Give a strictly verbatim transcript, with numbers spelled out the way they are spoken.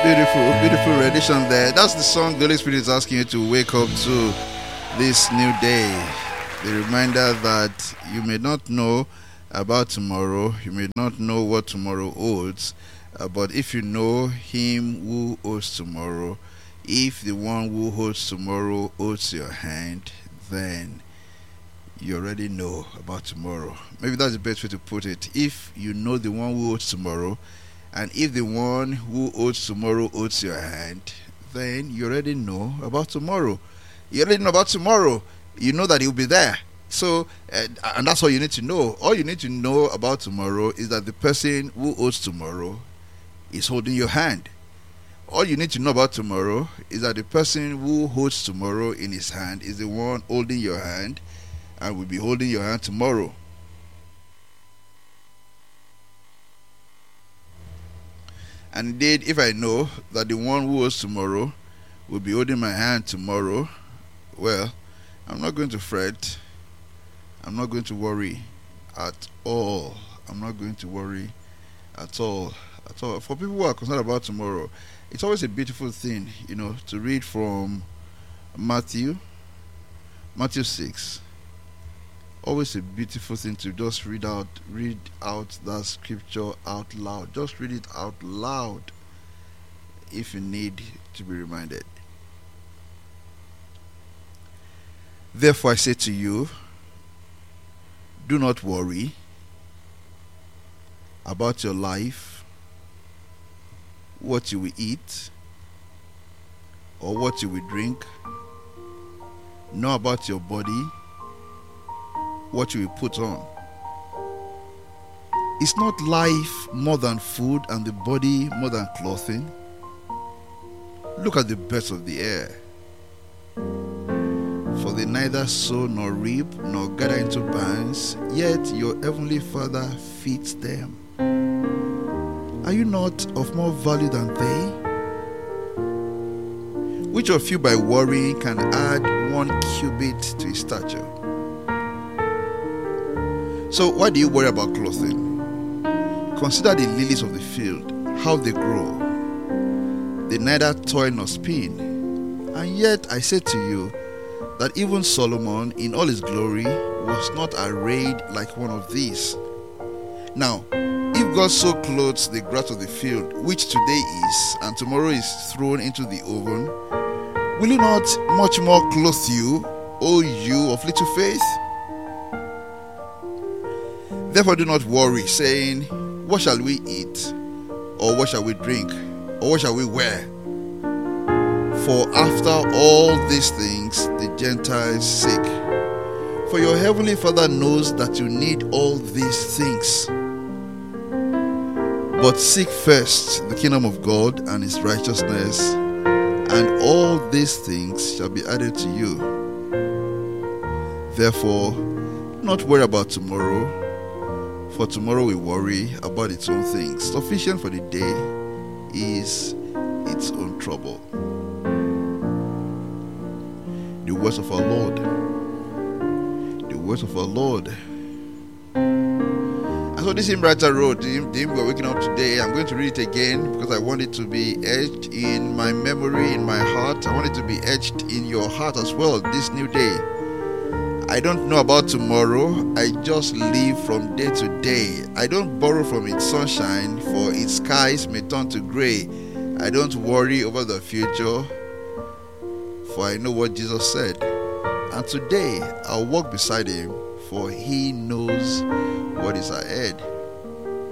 beautiful, beautiful rendition there. That's the song the Holy Spirit is asking you to wake up to this new day. The reminder that you may not know about tomorrow, you may not know what tomorrow holds, uh, but if you know Him who holds tomorrow, if the one who holds tomorrow holds your hand, then you already know about tomorrow. Maybe that's the best way to put it. If you know the one who holds tomorrow, and if the one who holds tomorrow holds your hand, then you already know about tomorrow. You already know about tomorrow. You know that he'll be there. So, uh, and that's all you need to know. All you need to know about tomorrow is that the person who holds tomorrow is holding your hand. All you need to know about tomorrow is that the person who holds tomorrow in his hand is the one holding your hand and will be holding your hand tomorrow. And indeed, if I know that the one who holds tomorrow will be holding my hand tomorrow, well, I'm not going to fret. I'm not going to worry at all. I'm not going to worry at all. At all. For people who are concerned about tomorrow, it's always a beautiful thing, you know, to read from Matthew, Matthew six. Always a beautiful thing to just read out, read out that scripture out loud. Just read it out loud if you need to be reminded. Therefore I say to you, do not worry about your life, what you will eat, or what you will drink, nor about your body, what you will put on. Is not life more than food, and the body more than clothing? Look at the birds of the air, for they neither sow nor reap nor gather into barns, yet your heavenly Father feeds them. Are you not of more value than they? Which of you by worrying can add one cubit to his stature? So why do you worry about clothing? Consider the lilies of the field, how they grow. They neither toil nor spin. And yet I say to you that even Solomon in all his glory was not arrayed like one of these. Now, if God so clothes the grass of the field, which today is and tomorrow is thrown into the oven, will he not much more clothe you, O you of little faith? Therefore do not worry, saying, what shall we eat? Or what shall we drink? Or what shall we wear? For after all these things the Gentiles seek. For your heavenly Father knows that you need all these things. But seek first the kingdom of God and his righteousness, and all these things shall be added to you. Therefore, do not worry about tomorrow, for tomorrow will worry about its own things. Sufficient for the day is its own trouble. The words of our Lord. The words of our Lord. And so this hymn writer wrote, the hymn, the hymn we're waking up today, I'm going to read it again because I want it to be etched in my memory, in my heart. I want it to be etched in your heart as well this new day. I don't know about tomorrow. I just live from day to day. I don't borrow from its sunshine, for its skies may turn to gray. I don't worry over the future, for I know what Jesus said. And today I'll walk beside him, for he knows what is ahead.